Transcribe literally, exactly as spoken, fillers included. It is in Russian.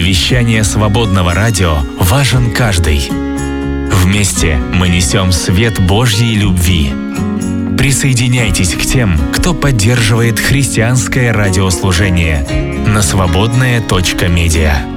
вещания свободного радио важен каждый. Вместе мы несем свет Божьей любви. Присоединяйтесь к тем, кто поддерживает христианское радиослужение на свободная точка медиа.